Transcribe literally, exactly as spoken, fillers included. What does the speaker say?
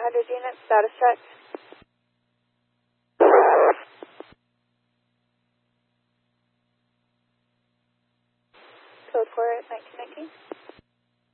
hundred units, status check. Code for it, nineteen nineteen.